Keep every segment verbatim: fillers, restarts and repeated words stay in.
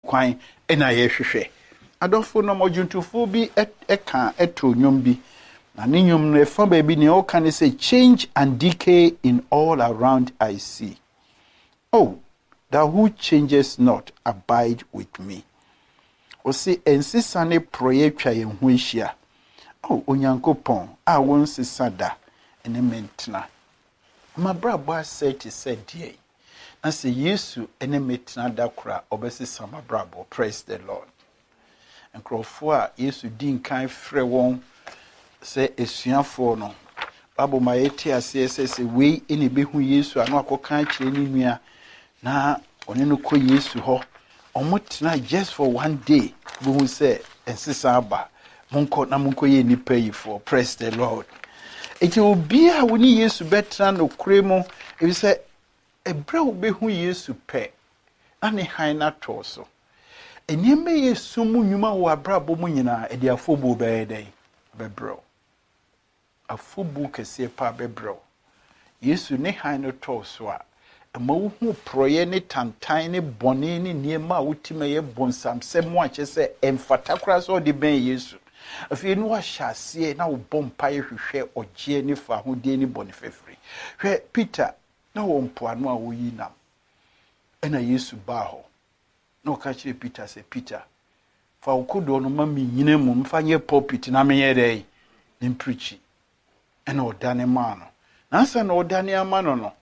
kwan ena ye hwehwe adofo no modwuntufo bi eka eto nwom bi na ne nwom no efa ba bi ne o kan say change and decay in all around I see. Oh, thou who changes not abide with me. O say ensisane proye twa ye ho ehia. Oh, onyankopon a won sisada ene mentna. Ma brabo asɛ te sɛ die. Na sɛ Yesu ene metna da kora obesisa ma brabo. Praise the Lord. Nkrofo a Yesu din kan frɛ wɔn sɛ esuafo no. Babo ma yeti ase sɛ sɛ wei ene behu Yesu ano akɔka kyerɛ ne nua na one no kɔ Yesu hɔ. Omotna just for one day. Bo say ensisa aba. Monko na monko ye nipa yi for. Praise the Lord. Eti obi a woni Yesu betra no kremo e say ebra obehu Yesu pe na ne han na to so enime Yesu mu nwuma wo abrabo mu nyina e de afobu be den bebro afobu kese pa bebro Yesu ne han no to so a ma wo hu proye ne tantan ne bone ne niema wotima ye bonsam semo a kyese emfata kra so de ben Yesu afi no wa hyase na wo bompa ye hwehwe ogye ne fa ho de ne bone fefri hwe Peter na wo mpoano a wo yi nam ena Yesu ba ho na o ka kire Peter se Peter fa wo kodo no ma me nyina mu mfa nye pulpit na me ye dai ni preachi ena o dane ma no na sa na o dane ama no no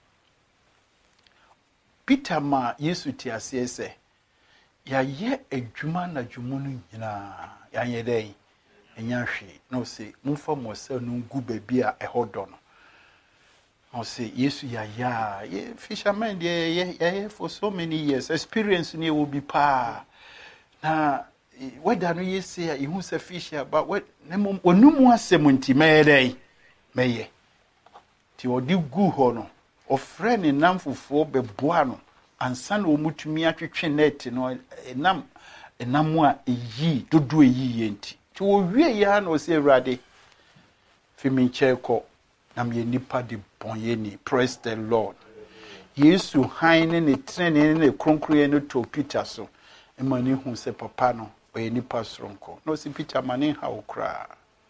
Peter ma Yesu ti ase se ya ye adwuma na dwumu no nyina ya ye dai enya hwe no se mumfa mo se no ngu ba bi a ehodo no no se Yesu ya ya ye fisherman de ye ye for so many years experience ni will be pa na whether no ye say e hu se fisher but what nemu onumu asem nti meyedai meye ti odi gu ho no ofre ne namfofo beboa no ansa na omutumi atwetwe net no enam enamu a eyi dodo eyi yenti ti wo wie ya na o se Awurade fimi cheko na me nipa de bonye ni. Praise the Lord. Yesu haine ne trene ne kronkroye no to Peter so emani hu se papa no o ye nipa sronko no si Peter mane ha okra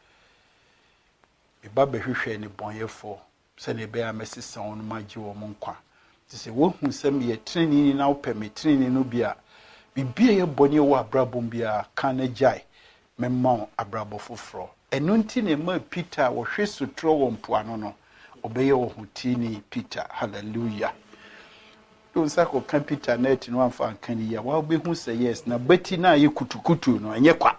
e ba behwehwe ne bonyefo se ne be amesisa on magye wo nkwa ti se wo hu se me ye trene ni na opɛ me trene no bia bibia ye bonye wo abrabom bia kan jai memma abrabo foforo enu nti ne ma Peter wo hwe sutro wo mpoano no obeye wo hutini Peter. Hallelujah. Don't say ko kan Peter net no amfa kan ya wa obehu say yes na beti na ye kutukutu no enye kwa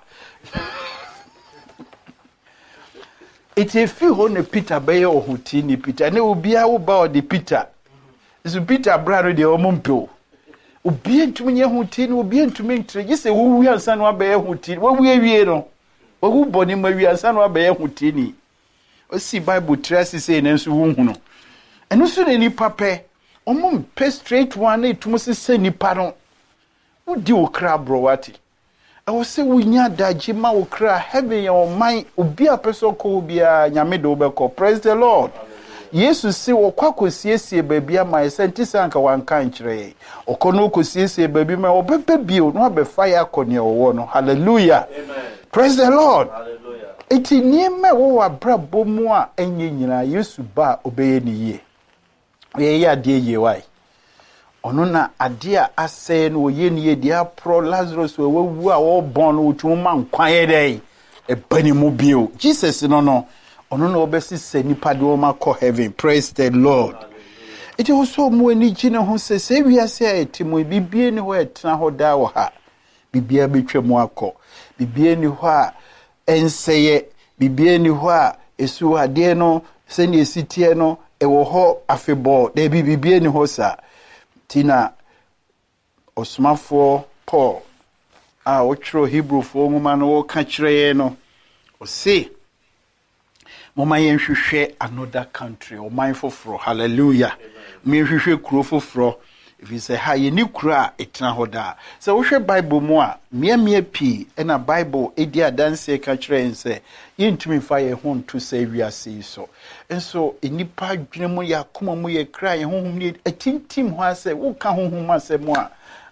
it if you ho ne Peter beye wo hutini Peter ne obia wo ba o de Peter so Peter brado de o mompo obia ntumi nye hutini obia ntumi ntre gise wo wi ansa no abeye hutini wo wi awie no wo boni ma wi ansa no abeye hutini o si Bible trace say na nso wo hu no eno so ne nipa pe omo pe straight one na etumo se nipa no udi okra browati e wo se wunya daji ma okra heaven ya oman obi apeso ko obi a nyame de obekọ. Praise the Lord. Yesu se wo kwakosiesie baabi ama esentisa anka wanka nkyere okono kosiesie baabi ma obebe bio no abefa ya akone wo no. Hallelujah. Amen. Praise the Lord. Hallelujah. Eti niema wo abrabo mu a enye nyina Yesu ba obeye ni ye ye ya de ye wai ono na ade a asɛ no ye ni ye dia pro Lazarus we wu a wo bon no tu ma nkwan ye dai e bani mu bio Jesus no no ono na obesi se nipa de o ma kɔ heaven. Praise the Lord. It also mu ani gine ho se se wiase a etimo bibie ni ho etena ho da wo ha bibia betwa mu akɔ bibie ni ho a enseye bibie ni ho a esu ade no se ni esitie no ewo ho afebo de bibie ni ho sa tina osmafo Paul a otro Hebrew fo nwoma no wo ka kire no o se moma yen hwehwe another country o man foforo. Hallelujah. Me hwehwe kuro foforo if you say ha ye ni kuro a etena ho da so wo hwe Bible mu a mia mia pi e na Bible edi adanse ka kire nse yentumi fa ye ho nto sa wiase so enso enipa dwene mu ya koma mu ye kra ye honhom ni atintim ho ase wo ka honhom asem a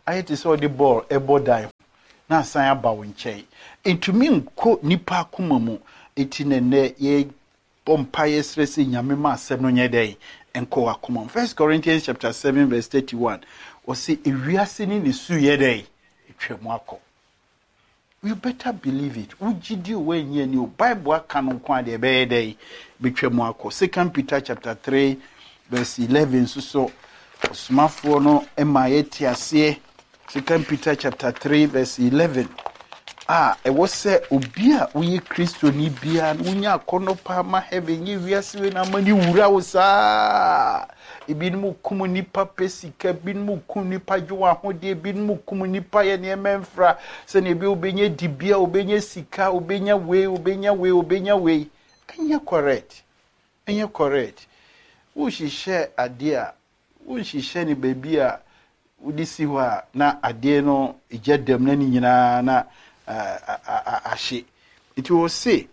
I had to saw the ball a ball die. Na san aba wo nkyɛn entumi nko nipa akoma mu eti nene ye bompa ye stress nyame ma asɛm no nyɛ dɛn enko akoma. First Corinthians chapter seven verse thirty-one o se ewiase ni ne su yɛ dɛn etwam akɔ. You better believe it. Ujidi we nye ni o Bible aka no nko ade be dɛn betwam akɔ. Second Peter chapter three verse eleven so so osmafo no ema ye tiase. Second Peter chapter three verse eleven. Ah, e was say obi a uye Kristo ni bia unya kono pa ma heaven ye wiase we na mani wura wo saa. Ebinmu kumu nipa pesika, binmu kumu nipa jowa hode, binmu kumu nipa ye ne memfra. Se ne bi obenye dibia, obenye sika, obenya we, obenya we, obenya we. Enya correct. Enya correct. Wo hihye ade a, wo hihye ni baby a udisi wa na ade no ejedem na ni nyina na ahye. It will say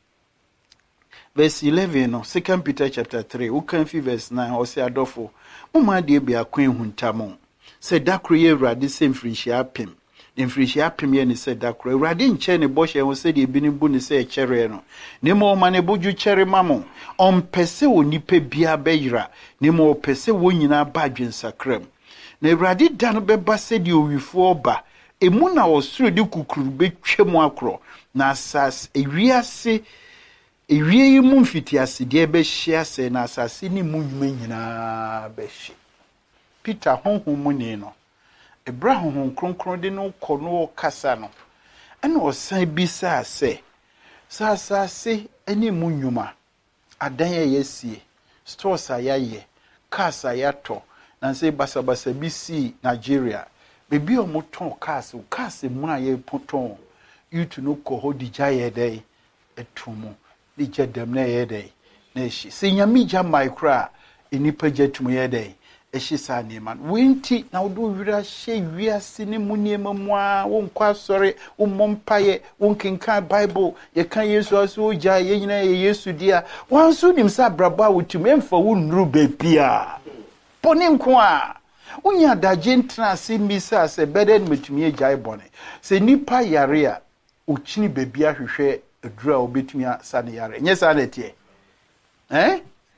verse eleven no Second Peter chapter three we can fi verse nine or say adofo mama de bia kwen huntamon say dakro ye urade sem frihia pem den frihia pem ye ni say dakro urade nche ne bo hye wo say de bi ni bu ni say chere no ne mo ma ne boju chere mamon on pese onipa bia beyira ne mo pese wo nyina ba dwensakram na urade dan beba se de owifo oba emu na osuro de kukuru betwem akro na asas ewiase ewie yi mu mfitiase de be hia se na asase ni mu nwuma nyina be hye. Peter honhom mu ni no ebra honhom kronkron de no kɔ no kasa no ɛna osan bisa se sa asase eni mu nwuma adan ye sie stores ayaye cars ayato na se basabasa bi si Nigeria bebi o moton cars cars mu aye poton yutu no ko hodi jaye dai etumu di jedem na ye dai na eshi se nyami ja micro enipa jetumu ye dai eshi sa ne man wenti na wodo wira hye wiase ne mu niema mu a wo nkwa sori wo mompaye wo nkenka Bible ye kan Yesu aso ja ye nyina ye Yesu dia wanso nim sa braba wotum emfa wo nuru bepia poni nko a unya daje ntra se misa se beden metumi agyae bone se nipa yare a ochini bebia hwehwe adura obetumi asane yare nye sa na tie eh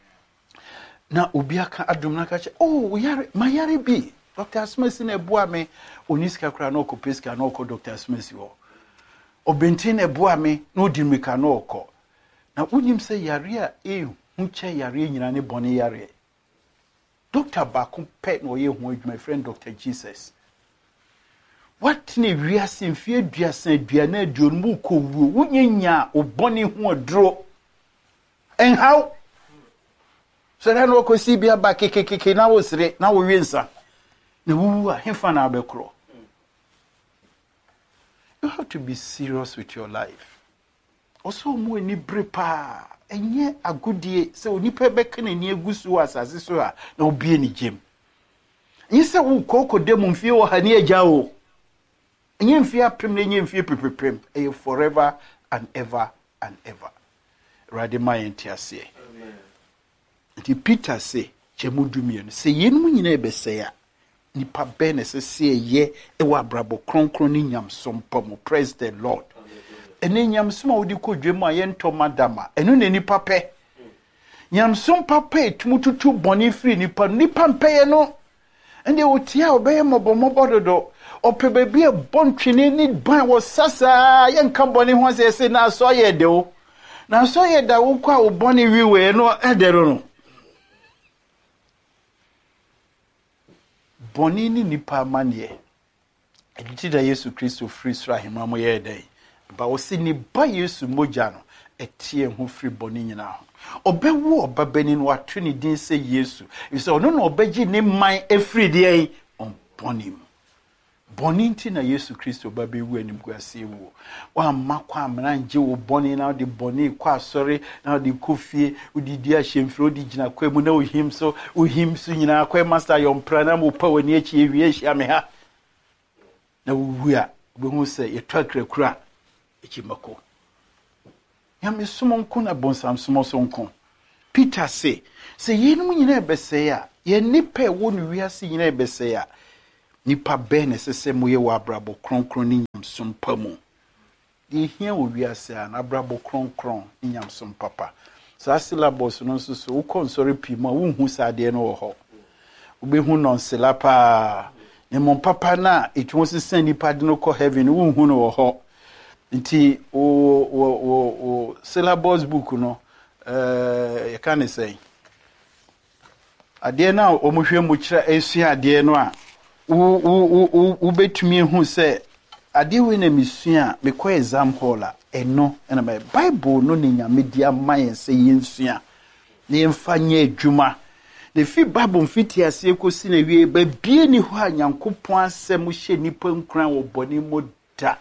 na obi aka adom na ka che oh yare ma yare bi Doctor Smith na ebua me oniska kra na okopeska na okọ Doctor Smith wo obentin ebua me na odimika na okọ na unyim se yare a e hu che yare nyina ne bone yare. Doctor Bakum pet no ye hu my friend Doctor Jesus. What ne wiase mfie duasan duana aduon mu ko wuo wunyanya obone hu odro en how so that no ko si bia ba kekekeke na wo sire na wo wiensa na wuwu a hefa na abekro. You have to be serious with your life. Also mu ni brepa enye agudie se onipa beka na ni agusu asase so a na obie ni gem enye se wo kokko dem mfie wo ha ni agya wo enye mfie apem na enye mfie pepepem e forever and ever and ever rade my entiase. Amen. Ti Peter say chemudumie no se yenum nyina ebese ya nipa ben se se ye e wa brabo kronkron ni nyamsom pam. Praise the Lord. Ene nyamsom a wodi kodwemu a ye nto madama enu ne nipa pe nyamsom papa etumututu boni free nipa nipa mpeye no ende otia obeye mobomobo dodo ope bebi e bontwene ni ban wo sasa ye nka boni ho se se na so ye de o na so ye da wo kwa wo boni wiwe no edero no boni ni nipa manie editi da Yesu Kristo free sra hemamo ye dai ba wo si ni ba Yesu moja no etie hu free boni nyina ho obewu obabani no atwe ni din se Yesu ise ono no obeji ni man efri de on bonim boni nti na Yesu Kristo babewu anim guase wu wa makwa amna nje wo boni na de boni kwa asori na de kofie udidi a hemfro odi gina kwa mu na ohim so ohim so nyina kwa master yon prana mo pa wani achi ewie hia me ha na wu a obehu se yetwakra kura echimako yame sumonko na bonsam sumosonko. Peter say say yenum nyina ebese ya ye nipa wo no wiase nyina ebese ya nipa bɛn na sese moye wa abrabo kronkron ni nyamsom pamu de hia wo wiase a na abrabo kronkron ni nyamsom papa sa syllabus no so so ukonsori pima wo hu sade no wo ho obehu non selapa ne mon papa na etwo sesen nipa de no ko heaven wo hu no wo ho nti o o o syllabus book no eh you can say ade na o mo hwe mo kira esua ade no a wo wo wo betumi hu se ade we na misua me ko exam hall a eno na my bible no ne nyame dia man se yensua ne mfanye adwuma ne fi bible mfiti ase ekosi na wie ba bie ni ho a Nyankopon asem hye nipa nkran wo boni moda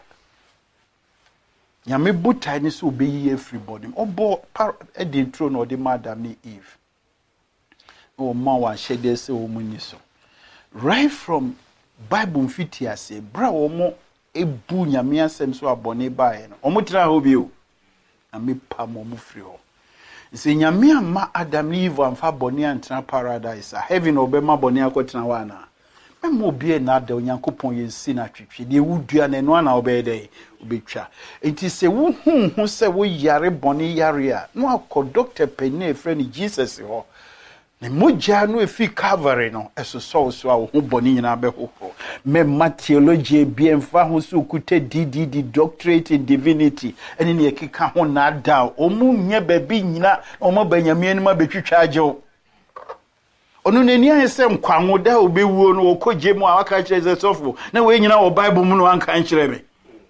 nyame buta ni so obeyi everybody obo e de intro no de madam ni Eve o ma wa shede se o muni so right from bible mfiti ase bra wo mo ebu nyame asem so abone bae no omo tira ho bio na me pa mo mo fri ho se nyame ama Adam ni Eve amfa bone antra paradise a heaven obema bone akotena wana memo bie na da Onyankopon yensi na twetwe de wudua na no na obede obetwa enti se wo hu hu se wo yare bone yare a no akọ doctor penny friend Jesus ho ne moja no efi Calvary no eso so so a wo hu bone nyina be ho me theology bi emfa ho so kute D D D doctorate in divinity ene ne ekeka ho na da omu nye baby nyina omo banyame ni ma betwitwa agyew onu neni ahese nkwanwo da obewuo no okoje mu a waka kire zesofo na we nyina wo bible mu no anka nkire me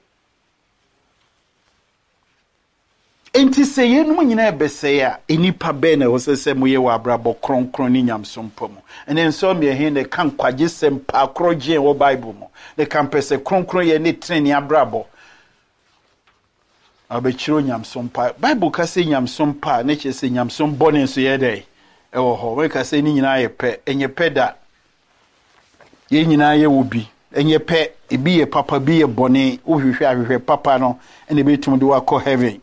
enti se yenum nyina ebese ya enipa be na wo sese moye wa abrabo kronkron ni nyamsom pamu ene nso me he ne kan kwaje sempa kroje wo bible mu ne kan pese kronkron ye ne treni abrabo abechiro nyamsom pa bible ka se nyamsom pa ne che se nyamsom bone so ye dai ewo ho we ka se ni nyina ye pe enye peda ye nyina ye wobi enye pe ebi ye papa bi ye bone wo hwehwe ahwehwe papa no ene betum de wakọ heaven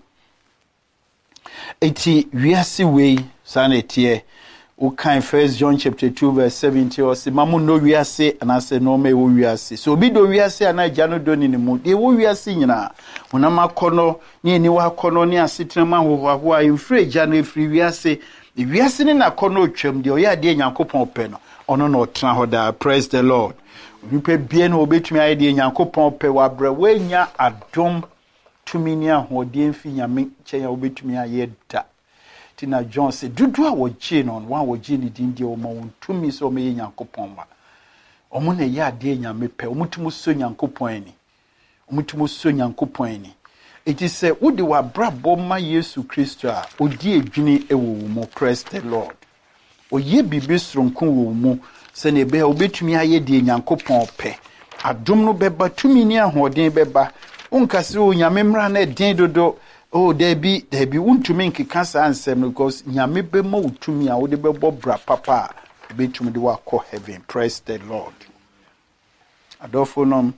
eti wiase wei sanetie o kan First John chapter two verse seventy o se mamu no wiase anase no me wo wiase so obi do wiase ana gya no do ni ne mu de wo wiase nyina wonam akono ni eni wa akono ni asetrema hoho a emfre gya no efri wiase the wiase ni na akono otwam de o ya de Nyankopon pe no ono no tra ho da. Praise the Lord. Nipa bie no obetumi aye de Nyankopon pe wa bra wanya adom tumini ahode mfi nyame kyenya obetumi aye da tina John se dudu a wogie no wan wogie ni dindie o ma wontumi so me Nyankopon ma omo na ye ade nyame pe omutumu so Nyankopon ani omutumu so Nyankopon ani eti se wodi wa brabo ma Yesu Kristo a odi edwini ewo mo. Praise the Lord. Oye bibi sronko wo mo se ne be obetumi aye de Nyankopon pe adom no beba tumini ahoden beba unkasi o nyame mra na den dodo oh debi debi untumi nkeka sa ansem because nyame be ma utumi a wo de bebo bra papa betumi de wakọ heaven. Praise the Lord. Adofo nom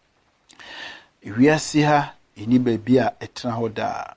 wiase ha eni baby a etra ho da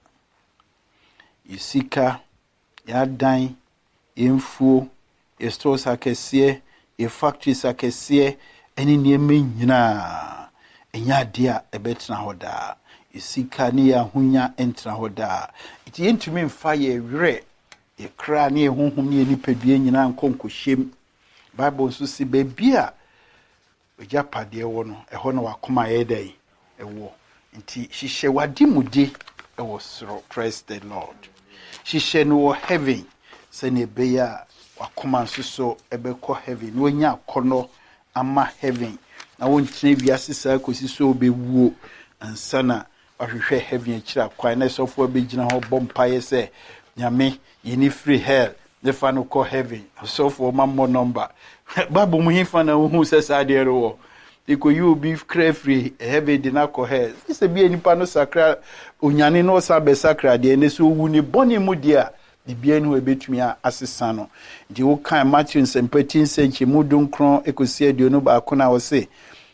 isika ya dan emfuo esto sakese e factory sakese eni nieme nyina enya dia ebetra hoda isika ni ya hunya entra hoda iti yentumi mfa ye were ye kra ni ehunhum ni enipadue nyina nkonkohyem bible so si bebia ojapade wo no eho no wakoma ye dai ewo nti hihye wadi mude ewo soro. Praise the Lord. Hihye no wo heaven se ne beya wakoma nso ebekọ heaven no nya akono ama heaven na wontine wiase sa kosi so obewuo ansana ahwehwe heaven akira kwan na sofo abegina ho bompaye se nyame yini free hell the final call heaven sofo mammo number babu muhifa na hu se sade ro iko you be free heaven di na call hell ise bi enipa no sakra onyane no sa be sakra de ne so wu ni boni mu dia bibia no ebetumi asesa no ndi wo kan Matthew seventeen senchi mudun kron ekosi aduonu ba akona wo se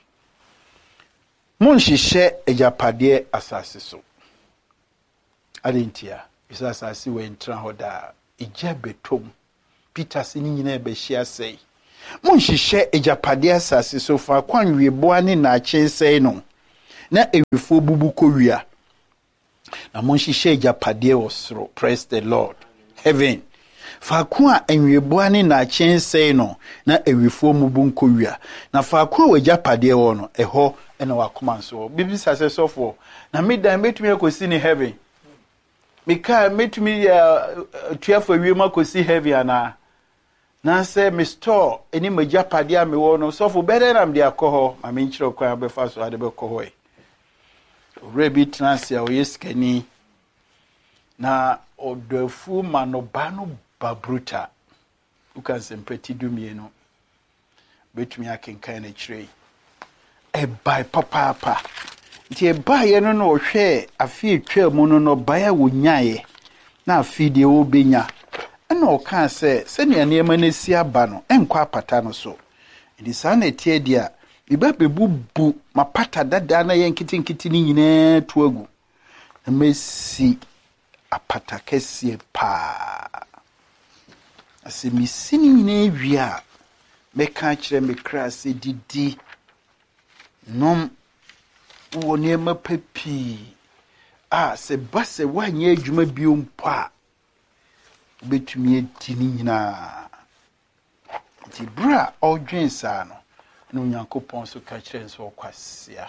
mun hihye ejapade asase so adentia isa asase we ntra hoda ija betom Peter sini nyina be hia sei Monhyehyɛ ejapade asase so fa kwanwie boa ne na kyensɛe no na ewifo bubu kowia na monhyehyɛ ejapade wɔ soro. Praise the Lord. Heaven faako a enwieboa ne na kyensɛe no na ewifo mubu nkowia na faako a wajapade wɔ no ɛhɔ ɛna wakoma nso bibi sase sofo na medan metumi akosi ne heaven meka metumi ya tuafo wiem akosi heaven ana na say me store eni majapade a me wɔ no sofo bɛdɛ nam de akɔhɔ ma me nkyerɛ kwan bɛfa so ade bɛkɔhɔ e rebi transia o yeskani na odofu manoba no babruta uka sempeti dumienu betumi akenkan na kyerɛ e bai papa papa nti e bai ye no no hwɛ afi etwa mu no no bai a wonyae na afi de wo benya na o kan sɛ sɛ ne nneɛma na si aba no enkɔ apata no so ndi saa na tie dia iba bebubu mapata dada na ye nkitinkiti ni nyinaa to agu na mesi apata kɛseɛ pa ase misini nyinaa wia meka kyerɛ me kra sɛ didi nom wo nneɛma papi a sɛ ba sɛ wanyɛ adwuma bio mpo a betumi adi ni nyinaa nti bra ɔdwen saa no na Onyankopɔn so ka kyerɛ nso ɔkwasea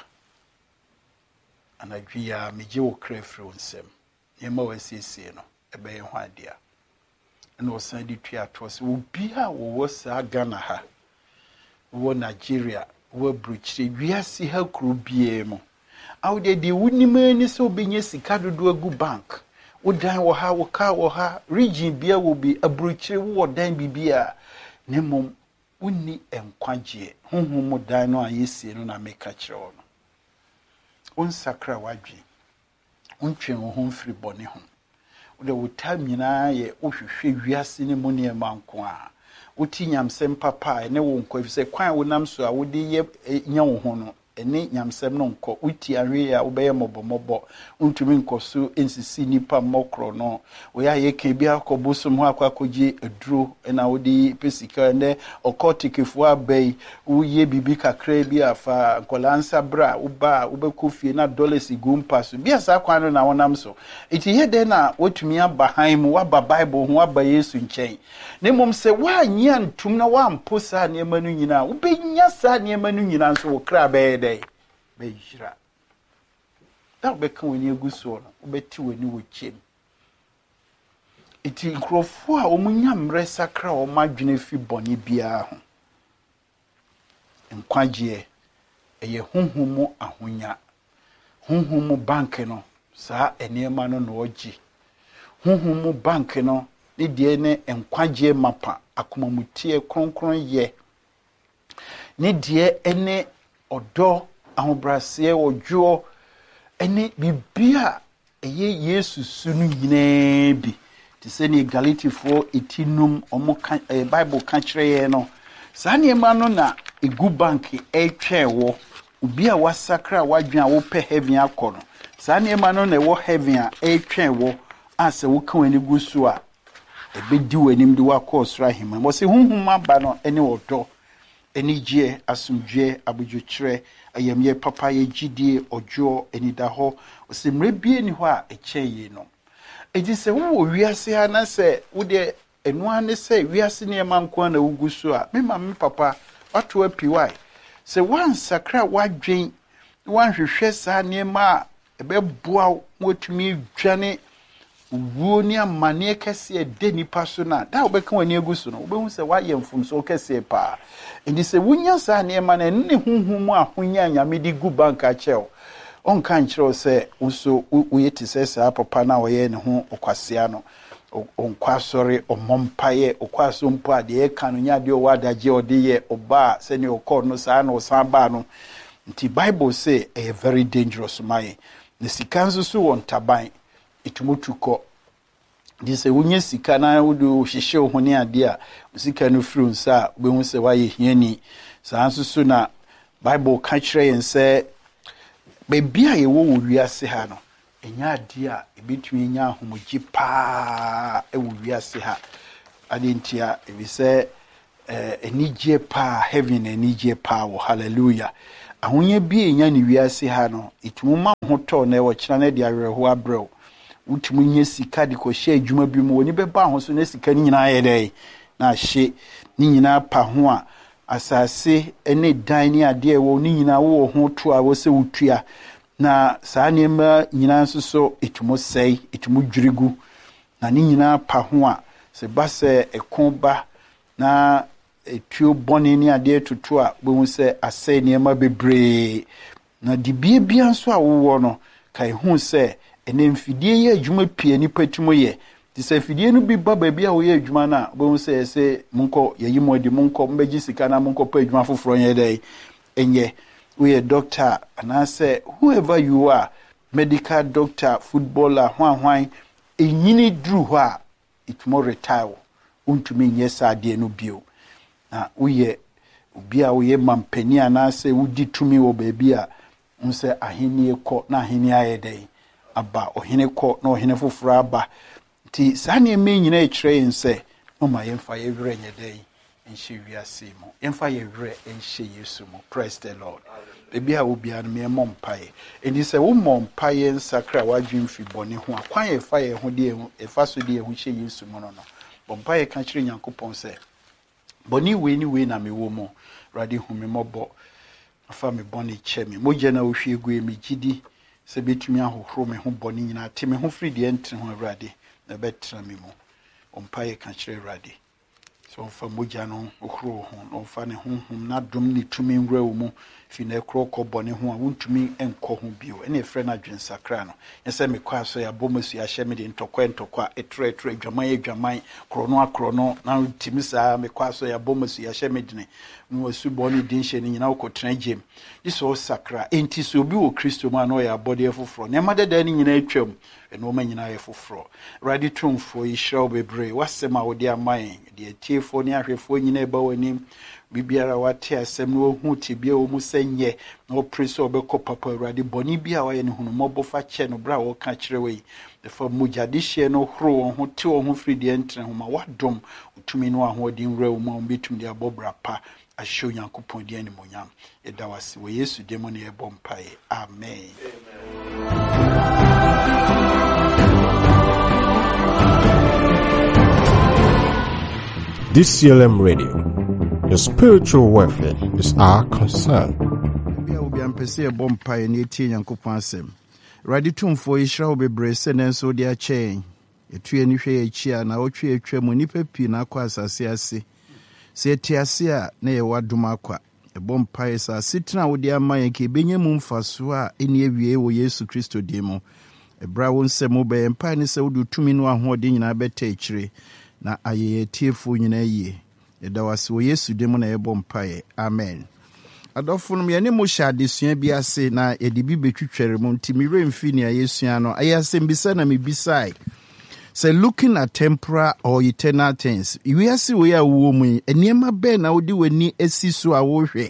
anadwia megye wo kra firi wo nsɛm nneɛma wasiesie no ɛbɛyɛ ho adea na ɔsan de tua to sɛ obi a wɔwɔ saa Ghana ha wo Nigeria wo bruchire wiase ha kuro bie mu awde de wunima ni sɛ obenye sika dodo agu bank wo dan wo ha wo ka wo ha region bia wo bi abruchire wo dan bibia ne mom woni enkwagye honhom mo dan no ayesie no na meka kyerɛ wo no onsakra wadwe ontwen wo ho mfiri bɔne ho wo de wo tam nyinaa ye wohwehwɛ wiase ne mu ne manko a woti nyamsɛm papa ene wo nkɔ fi sɛ kwan wo nam so a wo de ye nya wo ho no ene nyamsɛm no nkɔ woti ahwe a wo bɛyɛ mɔbɔmɔbɔ untumi nkɔ so ensisi nipa mɔkro no wo ya ye ka bi akɔbosom ho akɔkɔgye aduro na wo de pesika ne ɔkɔtikefo abai wo ye bibi kakra bi afa nkɔlansa bra wo ba wo bɛkɔ fie na dollars gumpa so bia sa kwan no na wonam so eti ye de na wotumi aba han mu waba bible ho aba Yesu nkyɛn ne mom sɛ wanya ntum na wampo sa nneɛma no nyina wo benya sa nneɛma no nyina nso wo kra bɛyɛ dɛ bɛyira da bɛka wani aguso no wobɛti wani wo kyem eti nkrofo a omunya mrɛ sakra o madwene fi bɔne bia ho nkwagye ɛyɛ honhom ahonya honhom bank no saa enema no no ogye honhom bank no ne die ne nkwagye mapa akomamutie kronkron ye ne die ene odo ahobrase odwo ene bibia eye Yesu sunu nyina bi te se ne Galatifo etinum omo kan eh, Bible kan kyerɛ no saa ne ma no na egu bank e twɛwo obi a wasakra wadwen a wo pɛ heaven akɔ no saa ne ma no na wo heaven a e twɛwo ase wo kan ani gu so a ebedi wanim de wakɔ sra hima mo se hunhum aba no ene odo eni gye asumdwe abudwokyerɛ ayamye papa ye gidie odwo enida ho osimre bie ni ho a ekyeye no edi se wo wiase ha na se wo de enu ane se wiase ne manko na wugu so a me ma me papa wato apiwai se wan sakra wadwen wan hwehwɛ saa ne ma ebeboa wotumi dwane wo ni amane kese de nipa so na da obeka wani aguso no obehu se wa yemfum so kese pa ndi se wunya sa ne ma na ne hunhum a honya nyame di gu bank a cheo on kan kyerɛ se uso uyeti se sa papa na woye ne ho okwasea no onkwa sori omompaye okwaso mpo ade e kan nya de o wadaje ode ye oba se ne okɔ no sa na osan ba no nti Bible say a very dangerous man ne sikanzo so won taban itumutuko dise wunye sika na wudu hihye ho ne ade a sika no firi nsa obehu se waye hiani saa nso na Bible ka kyerɛ yen se bebia ye wo wo wiase ha no enya ade a ebetumi nya ahomoji pa e wo wiase ha ade ntia ebi se enije pa heaven enije pa hallelujah ahonye bi enya ne wiase ha no itumu ma ho to na e wo kira na de awerho abrɛw utumu nye sika de ko hye adwuma bi mu oni beba ho so na sika ni nyina ye dai na hye ni nyina pa ho a asase ene dan ni ade e wo ni nyina wo ho to a wo se wutua na saa nema nyina nso so itumu sei itumu dwirigu na ni nyina pa ho a se ba se ekonba na etuo boni ni ade tutu a bo se ase nema bebre na dibie bia nso a wo no kai hu se ene mfidie ye adwuma pie ni patumo ye ti se fidie no bi ba ba bia wo ye adwuma na bo se se munko yeyi modi munko mbeji sika na munko pa adwuma foforo ye dai enye we a doctor and I say whoever you are, medical doctor, footballer, hwan hwan enyini dru ho a it more retire untumi nyesa ade no bio na we obi a we mampani ana say wudi tumi wo baabi a unse aheni ekọ na aheni ayedai aba ohene kọ na ohene foforo aba ti sane me nyina e kire nse o ma yemfa ye were nyedai enhye wiase mo yemfa ye were enhye Yesu mo. Praise the Lord. Ebi a obi an me mompaye enti se wo mompaye nsakra wadwin fi bone ho akwan ye fa ye ho de e fa so de e ho hye Yesu mo no no bompaye ka kire Nyankopon se boni we ni we na me wo mo rade hu me mobo afa me bone che me moje na wo hwe gu e me gidi se betumi ahohoro me ho bone nyina te me ho firi de entre ho rade na betra me mo bompaye ka kire rade so fa moja no ohoro ho no fa ne honhom na dom ni tumi nwra wo mu fi na kroko bone ho a wontumi enko ho bio ene efre na dwensakra no yesa me kwa so ya bomasu ya hye me de ntokwa ntokwa etre etre adwaman adwaman krono akrono na timi saa me kwa so ya bomasu ya hye me dine no asu bone din hye ni nyina ukotena gem iso sakra enti so obi wo Kristo ma no ya bode foforo ne madada ni nyina atwam eno ma nyina ye foforo ready trumfo yi hyew bebre wasema wo de aman de tiefo ni ahwefo nyina eba wani bibiara wate asem no hu tibia o mu senye no preso obekọ papa urade boni bia wa ye ne hunu mobofa che no bra wo ka kire we the for mujadishie no hro won ho te won ho fridi entre ho ma wadom utumi no ahodin wra wo ma betum de abobra pa ahyo Nyankopon de ani monyam eda wase wo Yesu de mo ne e bompae amen. D C L M Radio, your spiritual welfare is our concern. Bia obi ampese e bompae ne tie Nyankopon asem. Radi tumfo ishra obebre se nenso de achen. Etue ni hwe echi na otwe etwa mu nipa pi na akwa asase ase. Se tiase a na ye wadom akwa. E bompae sa sitina wo de amaye ke benye mu mfaso a eni awie wo Yesu Kristo de mu. Ebra won se mo be empa ne se wo tumi no ahode nyina beta ekire. Na ayeye tiefo nyina yie eda wase wo Yesu de mu na yebo mpae amen. Adofo no me ne mo hya adesua bi ase na edi bi betwetwere mu ntimi remfi ne ayesua no ayasem bisa na me bisai say looking at temporal or eternal things we ase we ya wo mu eniema be na wodi wani esi so a wo hwe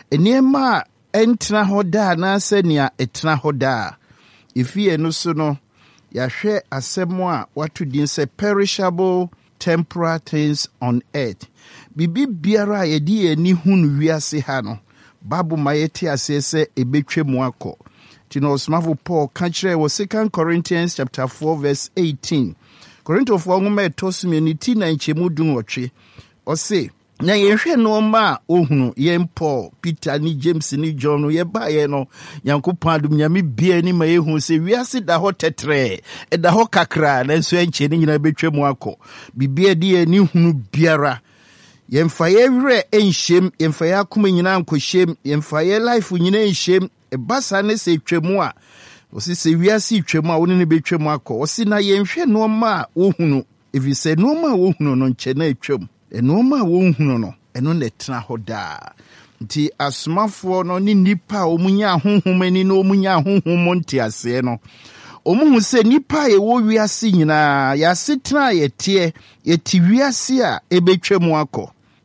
eniema entra hoda na se nea etna hoda ifie no so no ya hwe asemo a watu din say perishable temporal things on earth. Bibi biara yedi eni hunu wiase ha no. Babu mayeti asese ebetwe mu akọ. Tino osmafo Paul kanchire wo Second Corinthians chapter four verse eighteen. Korinto fo nwoma etosumi ni ti na nchemu dun otwe. Ose na yehwe no ma ohunu ye Paul, Peter ni James ni John no ye ba ye no Nyankopon adum nyame bia ni ma yehu se wiase da ho tetre e da ho kakra na nso enche ni nyina betwa mu akọ bibia de ni hunu biara yemfa ye were enhyem yemfa ya kuma nyina ankohyem yemfa ye life nyina enhyem e basa ne se twemu a osi se wiase twemu a woni ne betwa mu akọ osi na yenhwe no ma ohunu evi se no ma ohunu no nche na etwam enoma wo hunu no eno ne tena hoda nti asomafo no ni nipa omunya ahonhomani no omunya ahonhom nti ase no omuhu se nipa ye wo wiase nyina ya setena ye tie ye ti wiase a ebetwa mu akọ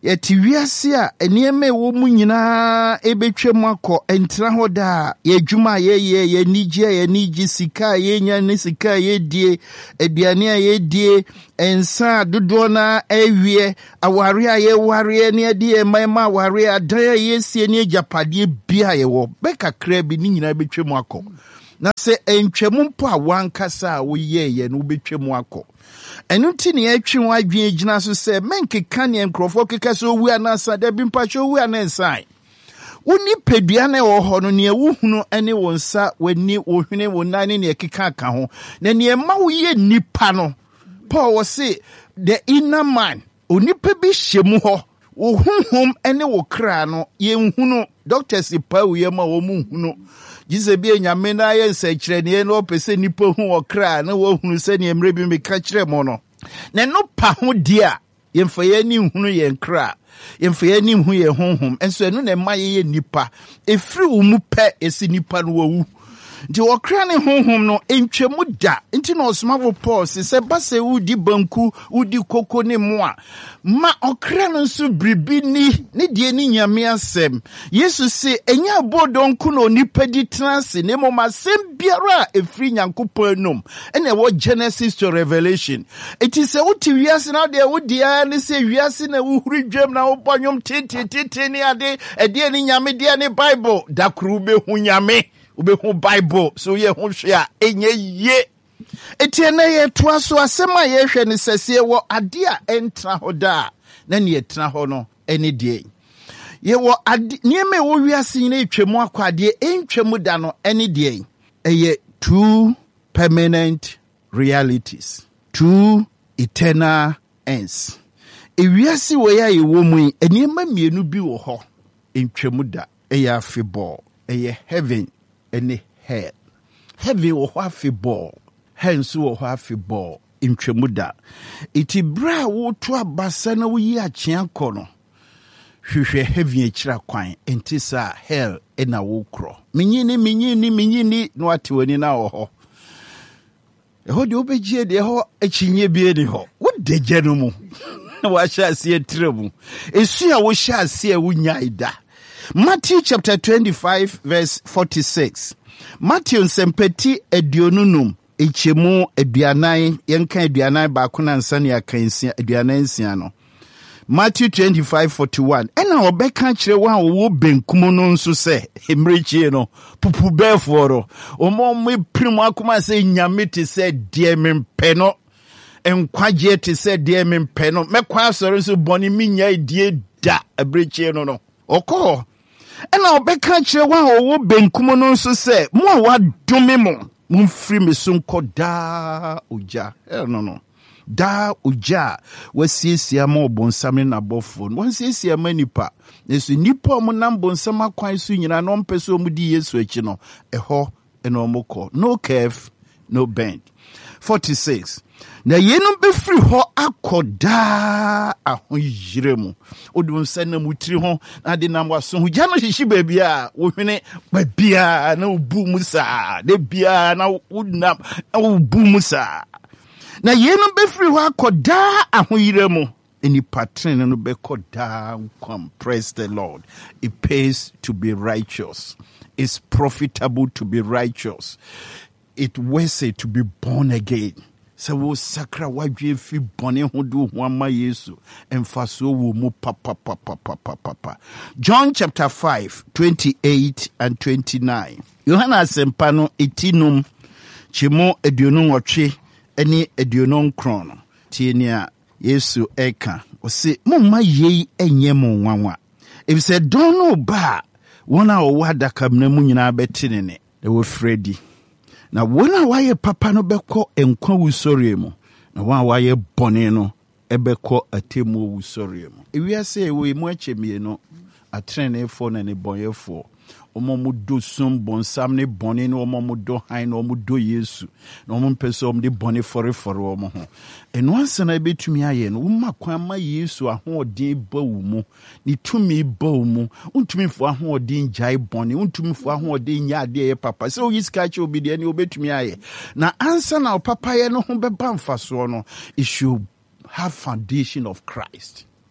yɛte wiase a nneɛma ɛwɔ mu nyinaa ɛbɛtwa mu akɔ ɛntena hɔ daa yɛadwuma a yɛyɛ yɛnigye a yɛnigye sika a yɛnya ne sika a yɛdie aduane a yɛdie ɛnsa a dodoɔ no awie aware a yɛwareɛ ne ɛde yɛ mma aware adan a yɛsie ne agyapadeɛ bia a yɛwɔ bɛkakra bi ne nyinaa bɛtwa mu akɔ na sɛ ɛntwamu mpo a wankasa a woyɛɛyɛ no wobɛtwa mu akɔ ɛno nti ne yɛatwe ho adwene gyina so sɛ menkeka ne nkurɔfoɔ keka sɛ owu anasa da bi mpakyɛ owu anansan wo nipadua na ɛwɔ hɔ no nea wohunu ne wo nsa w'ani wo hwene wo nan ne nea ɛkeka aka ho na nea ɛma woyɛ nnipa no Paul wɔ se the inner man onipa bi hyɛ mu hɔ wo honhom ne wo kra no yɛnhunu doctors pa wo yɛ ma wɔ mu hunu Jesus be nyame na yɛ nsɛkyerɛnneɛ na ɔpɛ sɛ nnipa hu wɔ kra na wɔhunu sɛ ne mmerɛ bi meka kyerɛ mo no na no pa ho di a yɛmfa yɛni hunu yɛn kra yɛmfa yɛni hu yɛn honhom ɛnso ɛno na ɛma yɛyɛ nnipa ɛfiri wo mu pɛ ɛsi nnipa no wawu nti wɔkra ne honhom no ɛntwamu da nti na ɔsomafo Paul sɛ sɛ ba sɛ wodi banku wodi koko ne mo a ma ɔkra no nso biribi ni ne deɛ ne nyame asɛm Yesu se ɛnyɛ abɔdɔnko na onipa di tena ase ne mmom asɛm biara a ɛfiri Nyankopɔn anom ɛna ɛwɔ Genesis to Revelation ɛti sɛ wote wiase na deɛ wodi ara ne sɛ wiase na wohuri dwam na wobɔ nnwom tetetete ne ade ɛdeɛ ne nyame deɛ ne Bible da koro wobɛhu nyame wobɛhu Bible so yɛ ho hwe a ɛnyɛ ye ɛtie na yɛtoa so asɛm a yɛhwɛ ne sɛseɛ wɔ ade a ɛntena hɔ daa na ne yɛtena hɔ no ɛne deɛ yɛwɔ ade nneɛma ɛwɔ wiase nyina ɛtwamu akɔ adeɛ ɛntwamu da no ɛne deɛ ɛyɛ two permanent realities two eternal ends ewiase wɔ yɛ a yɛwɔ mu yi nneɛma mmienu bi wɔ hɔ ɛntwamu da ɛyɛ afebɔɔ ɛyɛ heaven ɛne hell heaven wɔ hɔ afebɔɔ hell nso wɔ hɔ afebɔɔ ntwamu da iti bra wo to abasa na wo yi akyea kɔ no hwehwɛ heaven akyira kwan enti sa hell ɛna wo korɔ menyini menyini menyini no ate wani na wɔ hɔ ɛhɔ de wobɛgye de ɛhɔ akyinye bie ni hɔ wo dagya no mu na wahyɛ aseɛ tire mu esu a wo hyɛ aseɛ wo nyae da Matthew chapter twenty-five verse forty-six Matthew nsempati aduonunum echemu aduanan yenka aduanan baako na nsa ne aka nsia aduanan nsia no Matthew twenty-five forty-one ɛna ɔbɛka kyerɛ wɔn a wɔwɔ benkum no nso sɛ emrekyie no pupu bɛɛfoɔ no ɔmo mo prim akoma sɛ nyame te sɛ deɛ mempɛ no enkwagye te sɛ deɛ mempɛ no mɛkɔ asɔre nso bɔne minya die da abrekyie no no ɔkɔ ɛna ɔbɛka kyerɛ wɔn a wɔwɔ benkum no nso sɛ mo a wadome mo mumfiri me so nkɔ daa ogya ɛno no daa ogya wasiesia ma ɔbonsam ne n'abɔfoɔ no wansiesia ma nipa nso nipa ɔmo nam bonsam akwan so nyinaa na ɔmpɛ sɛ ɔmo di Yesu akyi no ɛhɔ ɛna ɔmo kɔ no curve no bend forty-six na yenum befiri hɔ akɔ daa ahoyire mu odum sɛ na mutiri ho na de nam waso ho gya no hihyi baabi a wo hwene baabi a na obu mu saa de bia na wonam na obu mu saa na yenum befiri hɔ akɔ daa ahoyire mu any pattern no bɛkɔ daa come praise the Lord. It pays to be righteous. It's profitable to be righteous. It worth it to be born again. So wo sakra wadwe fi bone ho do ho ama Yesu emfa so wo mu papa papa papa papa. John chapter five twenty-eight and twenty-nine. Yohana sempa no etinum chemo aduonu nwotwe ene aduonu nkron. Tienia Yesu eka o se momma yei enye mo nwanwa. If say don no ba wona o wada kamna mu nyina betene ne e wo Fredi. Na wona waye papa no beko enkwa wusori mu. Na wan waye bone no ebeko atemu wusori mu. Ewiase we mu achemie no atrenefo na ne bonyefo. Omo mu do sum bonsam ne bone no omo mu do han no omo do Yesu. Na omo mpese omo de bone fore fore omo ho. Eno ansa na betumi aye no umma kwan ma Yesu ahoodin ba wu mu. Ni tumi ba wu mu. Untumi fo ahoodin jai bone. Untumi fo ahoodin nya ade ye papa. Se oyi ska che obi de ne obetumi aye. Na ansa na papa ye no ho beba mfaso no it should have foundation of Christ.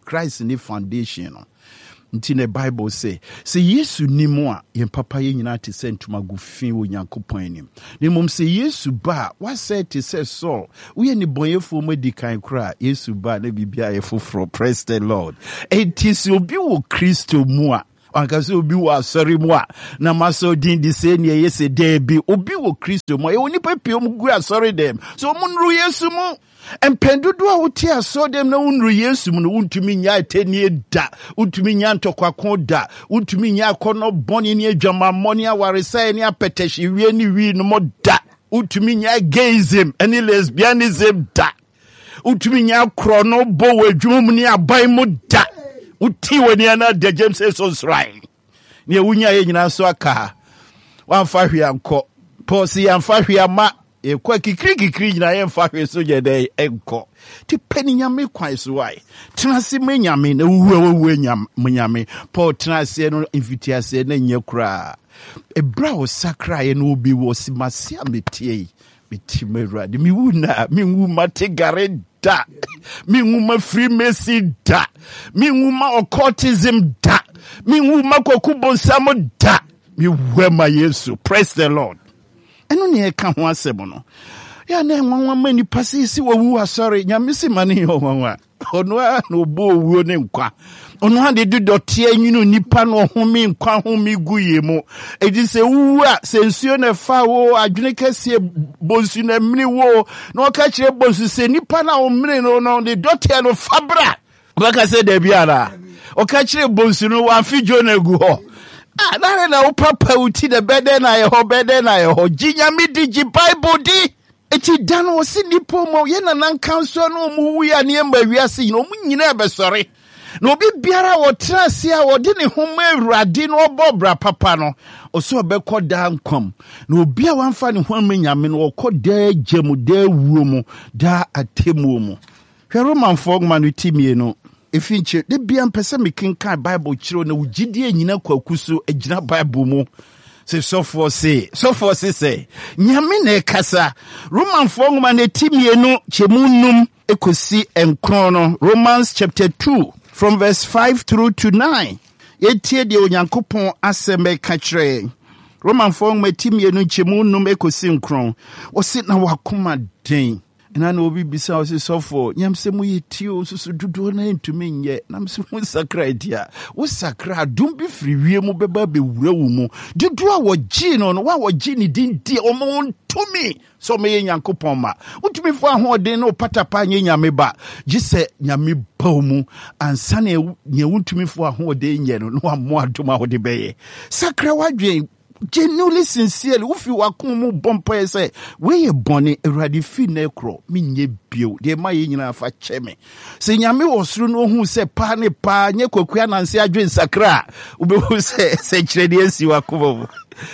Christ ni foundation no. Nti ne Bible say, say Yesu ni mo a yen papa ye nyina te se ntuma gu fin wo Nyankopɔn anim. Ne mom say Yesu ba, what say te say so, we ni bonyefo mo di kan kra, Yesu ba na bibia ye foforo, praise the Lord. It is obi wo Kristo mu a anka se obi wo asori mu a na maso din di se ne yese de bi obi wo Kristo mu e oni papie mu gu asori dem so mo nru Yesu mu empendudu a wote aso dem na unru Yesu mu no untumi nya atenie da untumi nya ntokwa da untumi nya akono boni ne adwama moni awaresa ne apetehye wie ne wi no mo da untumi nya gayism any lesbianism da untumi nya krono bo wadwum ne abai mu da uti wani ana de James says right ne wunya ye nyina so aka wan fa hwe anko posi yan fa hwe ama e kwa kikiri kikiri nyina ye fa hwe so je de enko ti pani nyame kwan so wai tenase menyame na wuwa wuwa nyam menyame po tenase no invitiase na nya kura ebra o sakra ye no obi wo simase ametie meti mera de mi wuna mi wu mate gare da mi wu ma free mercy da mi wu ma occultism da mi wu ma kokubo samo da mi wu ma Yesu, praise the Lord. Eno ne ka ho asem no ya na nwanwa mani pase si wo wu asori nyame se mane ho nwanwa ono a no bo wu ne nkwa ono ha de dodote anyunu nipa no home nkwa home guye mu edi se wu a se nsuo na fa wo adwene kase bonsu na mini wo na ka kire bonsu se nipa na o mini no no de dote no fabra o ka se de biara o ka kire bonsu no wa fijo na gu ho ah na na o papa uti de bede na ye ho bede na ye ho ginyame di gi Bible di eti dan o si nipo mo ye na nan kanso no mu wu ya ne mba wiase no mu nyina e be sore na obi biara wo trase a wo de ne homa awurade no obobra papa no o so be koda nkwam na obi a wanfa ne homa nyame no koda gemu da wuo mu da atemu mu hwe Roman fogma no timie no efinche de bia mpese mekenka Bible chiro na wugidie nyina kwakuso agina Bible mu se so for say so for say say nyame na ekasa Roman fogma na timie no chemunum ekosi enkron no Romans chapter two from verse five through to nine. Yetie de Onyankopon aseme ka kire. Roman fogma timie no chemunum ekosi enkron. O sit na wakoma den. Na na obi bisa o se sofo nyamse mu yetio susu dudu na ntumi nye namse mu sakra dia wo sakra dum bi firi wie mu beba be wura wo mu dudu a wo gi no no wa wo gi ni din die o mo ntumi so me Nyankopon ma utumi fo ahoden no patapa nye nyame ba gise nyame ba mu ansa na nye utumi fo ahoden nye no no amo adom a wo de beye sakra wadwen genuinely sincerely ufi wakumu bompa ese we boni eradi fi nekro minye bio de ma ye nyina fa cheme se nyame osuru no hu se pa ne pa nye kwakua nanse adwen sakra ubehu se se kiredi esi wakumu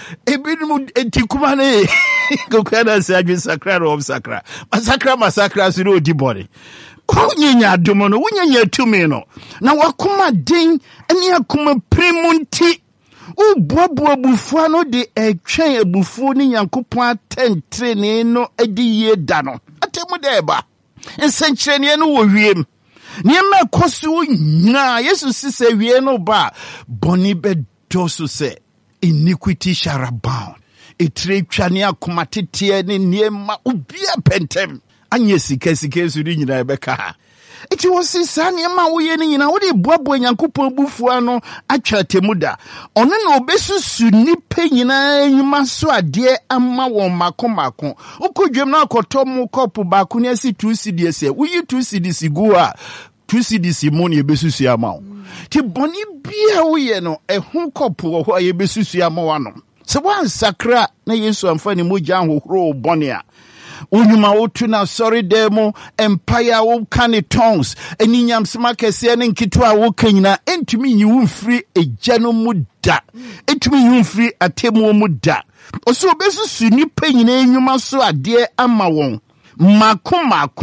ebinu entikuma ne kwakua nanse adwen sakra ro sakra masakra masakra suru odibore unyenya adomo no unyenya tumi no na wakuma den ene akuma primunti u bobo bufuo no de etwen ebufuo ni Nyankopon atentrene no edi ye da no atemu de ba nsenkyerene no wo wiem niema koso nyina Yesu sise wie no ba boni be doso se iniquity shall abound etre twane akomatete ne niema ubia pentem anye sika sika su nyina ebeka iti wosi sani ema woye ni nyina wo de boabo Nyankopon bufuo no atwa temuda ono na obesusu nipa nyina nyima so ade ama won makomako ukodwem na akoto mu kopu ba ko ne asi two cedis e uyi two cedis gu a two cedis mo ne ebesusu ama wo ti boni bia woye no ehun kopu wo ho ebesusu ama wano se wan sakra na Yesu amfani moja hohoro boni a unyuma wotu na sorry demo empire wo kane tongues eni nyamsema kese ne nkitwa wo kanyina entumi nyi free ejano muda entumi nyi free atemu muda oso obesusu nipa nyina enyuma so ade ama won mako mako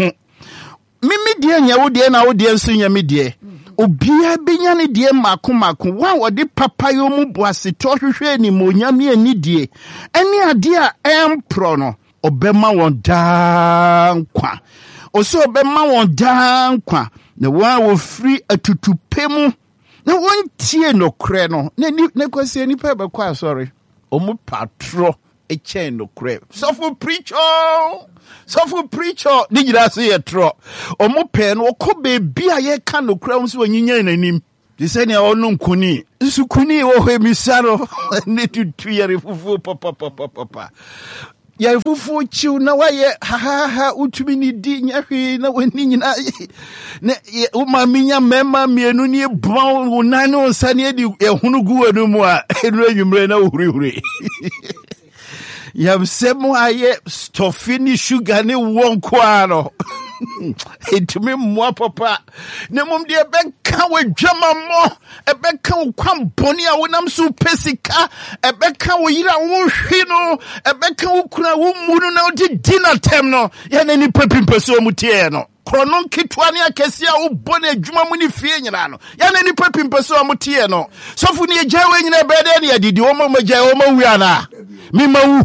mimi die nya wo die na wo die nso nya me die obia benya ne die mako mako wa wode papa yo mu boase to hwehwe ni monyame ani die eni ade a empro no obema won dankwa oso obema won dankwa na wa wo free atutupe mu na wontie no kre no na ni na kwase ni pa be kwa sorry omu patro e chen no kre so for preacher so for preacher ni gira so ye tro omu pe no ko be bia ye ka no kre so wanyinya nanim di se ne onu nkuni nsukuni wo hemisaro ne tutu yare fufu papa papa papa ya fufu chiu na waye ha ha ha utumi ni di nyahwe na wani nyina na uma minya mema mienu ni bon unane onsane di ehunu gu anu mu a enu anwumre na ohuri huri ya semu aye stofini sugar ni wonko ano etumi mwa papa ne mum de beka wadwama mo ebeka kwam boni a wonam so pesika ebeka wo yira wo hwi no ebeka wo kura wo munu na odi dinner time no ya na ni papimpeso mutie no krono kitwa ne akesi a wo boni adwuma mu ni fie nyina no ya na ni papimpeso mutie no sofu ni agya we nyina bede ne adidi wo ma magya wo ma wi ana mi mawu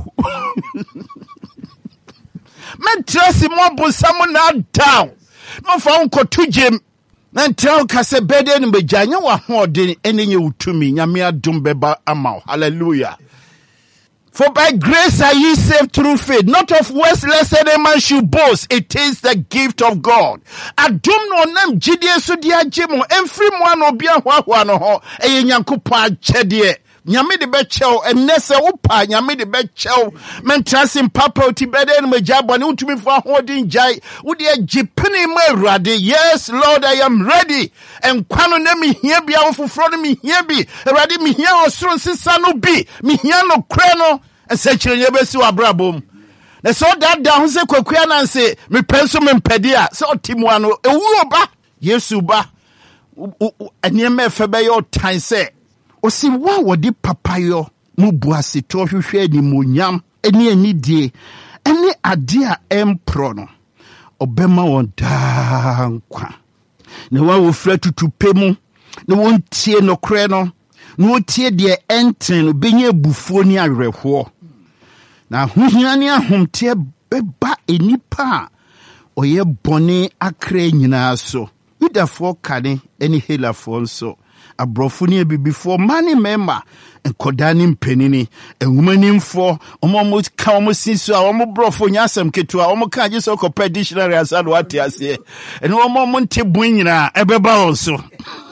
men trust mo bosamu na down no fa unko tujem na ntraw kase bede ne beganya wa hoden enenye utumi nyame adom beba ama hallelujah. For by grace are ye saved through faith, not of works, lest any man should boast. It is the gift of God. Adom no nam jidie so dia jemo emfiri mo an obi ahwa no ho eye nyankopon akyede nyame de bechew enese wo pa nyame de bechew mentrasim papa oti bede no majabo ne utumi fo ahodin jai wo de agipene ma awurade. Yes Lord, I am ready. Enkwano na mi hia bia wo foforo no mi hia bi awurade mi hia osoro sisa no bi mi hia no kre no ense kyerenya besi wa brabom na so that down se kwakua na nse me penso me mpede a se otimu ano ewuro ba Yesu ba aniema efebe yo tan se osi wa wodi papayo mu buase to hwehwe ni monyam eni anidie eni ade a empro no obema won dankwa ne wa wo fra tutupe mu ne won tie no kre no ne wo tie de enten no benye bufuo ni awerehwo na hohia ne ahomte beba enipa oye bone akra nyina so Yudafo kane eni helafo nso abrofo ne bibifo mani member enkodani mpenini enhumanimfo omo ka omo sinso a omo brofo nyasem ketu a omo ka je so ko dictionary asado ate ase eni omo mo nte bun nyina ebeba onso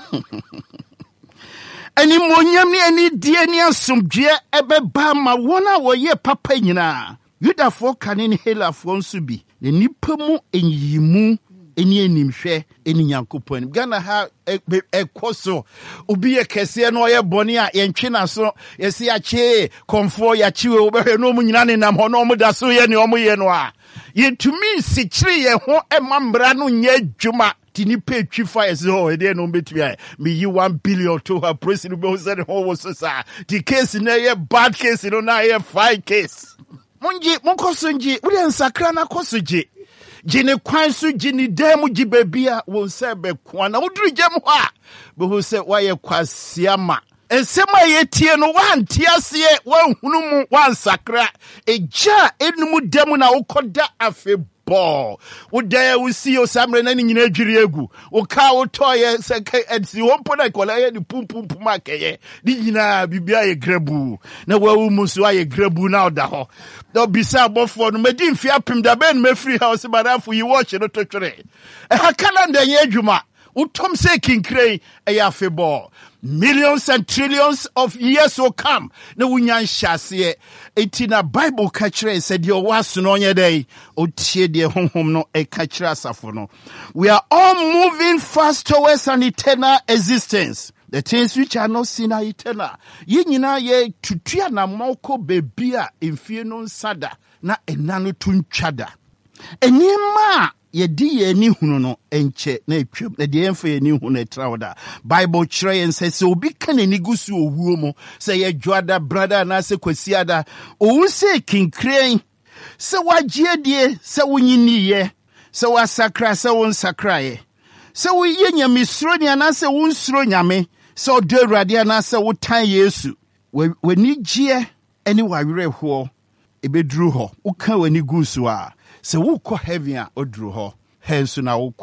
eni monyam ne eni die ne asomdwe ebeba ma wona wo ye papa nyina Yudafo kane ne helafo nso bi ne nipa mu enyimu eni enimhwe eni nyankopon Ghana ha ekoso obi ye kese no ye boni a ye ntwe na so ye se ya che konfo ya chiwe obehwe no mu nyina ne nam ho no mu da so ye ne omu ye no a ye tumi sikiri ye ho emambra no nya adwuma tini pe twifa ye se ho e de no betumi a me yi one billion to her president be say ho wo so sa the case na ye bad case no na ye fine case munji munkoso nji uri nsakra na kosoje Jine kwansu jini demu jibebia wonsebe kwana udru jemu ha behu se waye kwasiama ensema yetie no wantiasie wanhunumu wansakra eja enumu demu na ukoda afebo udaya usi osamre na nyina adwiri egu uka utoye seke edsi wompo na kola ye di pum pum pum akeye di nyina bibia ye grebu na wawu musu aye grebu na oda ho do bisa abofo no medi mfi apim da ben mefri house badafo yi watch no to twere e ha calendar ye adwuma utom se kinkre e ya febo millions and trillions of years will come. No wunyan shase etina Bible kachre said your wasu no nye day o tie de honhom no e kachra asafo no. We are all moving fast towards an eternal existence. The things which are not seen are eternal. Ye nyina ye tutua na moko bebia emfie no nsada na enano tuntwada. Enima ye di ye ni hunu no enche na etwam na de emfa ye ni hunu etrawda Bible kire yen say se obi kan ani gusu owuo mu say ye dwada brother na se kwasiada owu se kinkren se wagye die se wonyini ye se wasakra se won sakra ye se wo ye nyame suro ni ana se won suro nyame se odo awurade ana se wo tan Yesu wani gye eni wawerehwo ebeduru ho wo kan wani gusu a se wo kɔ heaven a oduru ho hensu na wo kɔ a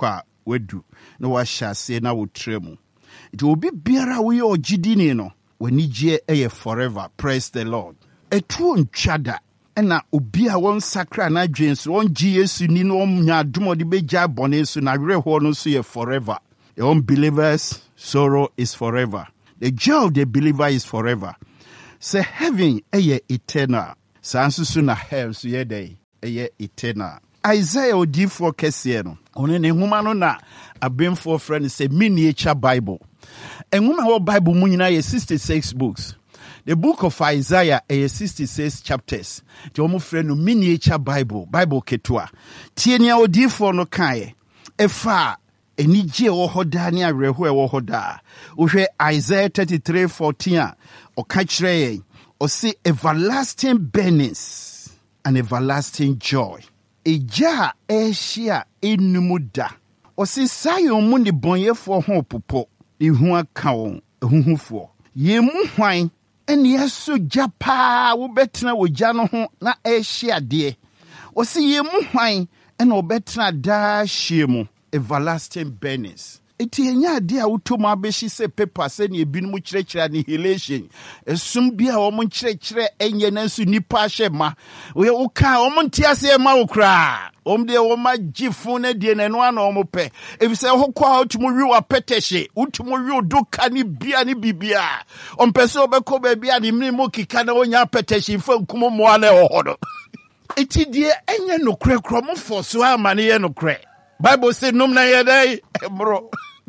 wadu na wahyɛ ase na wotrɛ mu. It will be biara we o gidini no when ye a forever. Praise the Lord. A true nchada ena obi a won sakra na dwen so on gye Yesu ni no nya domo de beja bone so na werɛ ho no so ye forever. The unbelievers sorrow is forever. The joy of the believer is forever. Say heaven eye eternal. Sansusu na hell so ye day eye eternal. Isaiah odifo kese no. Ono ne homa no na abemfo friend say miniature Bible. And woman what Bible mu nyina ye sixty-six books. The book of Isaiah is sixty-six chapters. The omo friend no miniature Bible, Bible ketua. Tie nia odifo no kae. Efa enije wo hoda ni areho e wo hoda. Uhwe Isaiah thirty-three fourteen a o ka kire yen. O say everlasting burnings and everlasting joy. Eja ehia enumuda. O say sayon mu ni bonyefo ho popo. Ihu aka won ehuhufo. Ye mu hwan ene yeso japa wo betena wo gya no ho na ehia de. O say ye mu hwan ene obetena da hie mu everlasting burnings. Eti enya ade a wotomu abeshi se paper se ne ebinumu kirekire annihilation. Esum bia wo mon kirekire enye na nsu nipa ahye ma. We wo ka wo mon tiase ma wo kra. Om de wo ma gifu na de na no ana wo pe. Ebi se ho kwa wotumu wi wa petehye, wotumu wi odoka ni bia ni bibia. Om pese obekọ ba bia ni mnimu kika na wonya petehye fa nkumo mo ana wo hodo. Eti de enye no kre kro mo forso amane ye no kre. Bible say num na ye dai bro.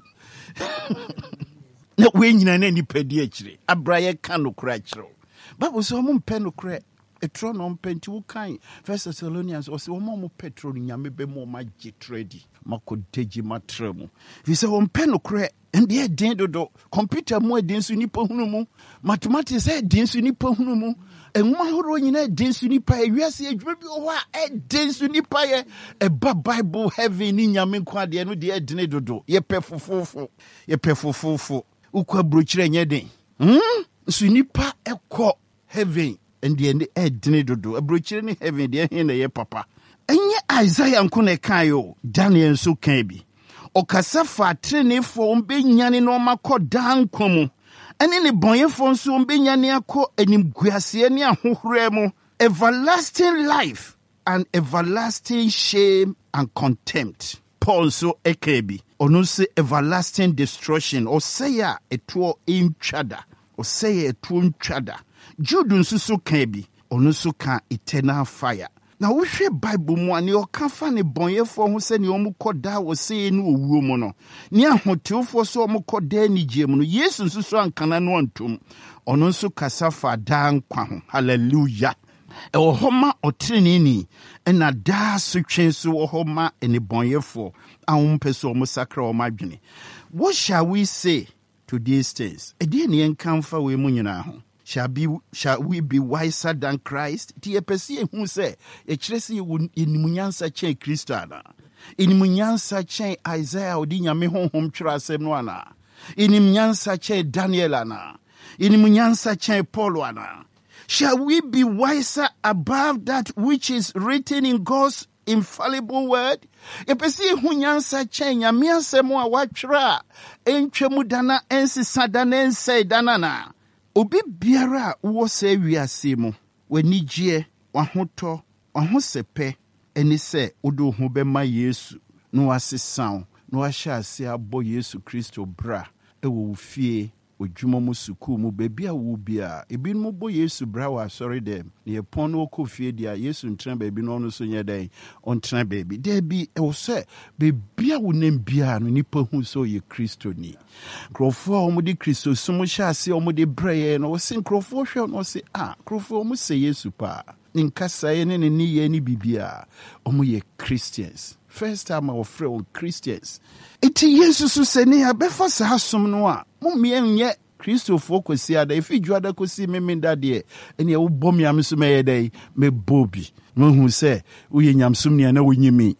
Na we nyina na nipa di akire. Abraye kan no kra akire. Bible say omo mpe no kra. Etro no mpe nti wo kan. First Thessalonians o say omo mo petro no nyame be mo ma gitredi. Makodeji matremu. Vi say omo mpe no kra. And dey den dodo. Computer mo edin su nipa hunu mu. Mathematics edin su nipa hunu mu. Enuma horo nyina edin su nipa e wiase adwuma bi o wa edin su nipa ye e ba Bible heaven ni nyame kwa de no de edin dodo ye pefofofo ye pefofofo ukwa brochire nya den hm su nipa ekọ heaven and de edin dodo brochire ni heaven de hin na ye papa enye Isaiah nko na kan yo Daniel so kan bi okasa fa trenefo mbe nyane no makọ dan komu. Ene ne bonyefo nso mbenya ne akọ animguase ne ahohore mu everlasting life and everlasting shame and contempt. Paul so ekebi ono se everlasting destruction o say ya eto intwada o say ya eto ntwada. Jude nso so kan bi ono so kan eternal fire. Na wo hwe Bible mu ani o ka fa ne bonyefo ho se ne o mu koda wo se ne owuo mu no ne ahotewfo so o mu koda ni gye mu no Yesu nso so ankana no antum ono nso kasa fa da nkwa ho hallelujah e wo homa otrene ni na da so twen so wo homa ene bonyefo ahom peso o mu sakra o madwene. What shall we say to these things? E de ne enkamfa we mu nyina ho. Shall be shall we be wiser than Christ? Ti epesi ehun se e kire se inimunyansa chen Kristo ana. Inimunyansa chen Isaiah odi nyame honhom twere asem no ana. Inimunyansa chen Daniel ana. Inimunyansa chen Paul ana. Shall we be wiser above that which is written in God's infallible word? Epesi ehun nyansa chen nyame asem a watwere entwemu dana ensisa dana ensai dana na. Obi biara wo se wiase mu wani gye wahoto wahosepe eni se odo ho be ma Yesu no asesan no ahya ase abo Yesu Kristo bra e wo fie odwuma mu suku mu bebia wo bia ebi no bo Yesu bra wa sorry dem ne pon no ko fie dia Yesu ntran baabi no no so nya dai on tran baabi de bi e wo se bebia wo nem bia no nipa hu so ye Kristo ni krofo omo de Kristo sumo hya ase omo de braye no wo se krofo hwe no se ah krofo omo se Yesu pa nkasa ye ne ne ni ye ni bibia omo ye Christians. First time our friend Christians. Iti Yesu so se ne abefa sa asom no a mumie nye Christopher kwesi ada ifi juada kosi memenda de ene e wo bom yam so me yedai me bobi no hu se wo ye nyamsum ne na wonyimi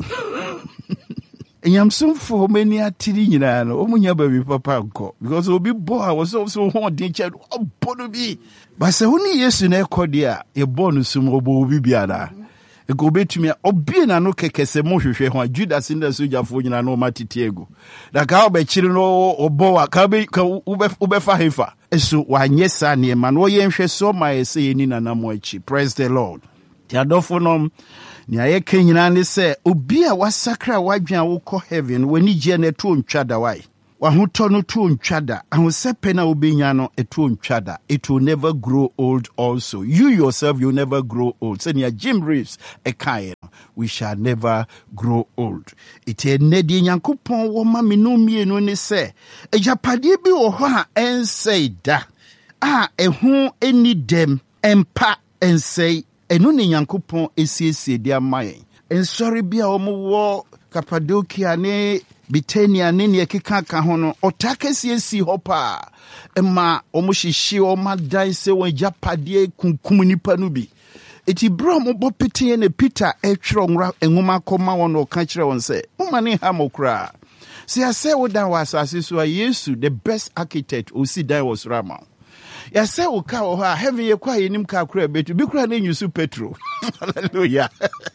nyamsum fo mani atiri nyina no omunya ba bi papa nko because obi bo a wo so so ho den che obo no bi ba se huni Yesu na ekodi a e bo no sum obo obi biara Ego betumi obi na no kekese mo hwehwe ho Judas in the sojafo nyina no matiti ego. Da ka obechiri no obowa ka be ubefa hefa. Eso wanye sa ne ma no yenhwe so ma ese yeni nanamo achi. Praise the Lord. Ti adofo nom ni aye kenyina ne se obi a wasakra wadwan wo kɔ heaven wani gye na to ntwada wai. Wahuto no to ntwada ahosepe na obenya no eto ntwada. It will never grow old also. You yourself you never grow old. Say near Jim Reeves ekaye we shall never grow old. Ite nedi nyankopon wo ma me no mienu ne se ejapade bi wo ho a ensei da a ehu eni dem empa ensei enu ne nyankopon esiesie dia mayen ensori bia wo mo wo Cappadocia ne Bitania ne ne keka ka ho no otakesi esi hopa ema omushishi o madan se won japade kunkum nipa no bi eti bro mo bopete ne Peter etwro nra enwuma koma won o ka kire won se moma ne ha mokra se ase wo dan wasase so Yesu the best architect o si dan was Rama ya se wo ka wo ha heaven ye kwa yenim ka kra betu bi kra na nyusu Petro hallelujah.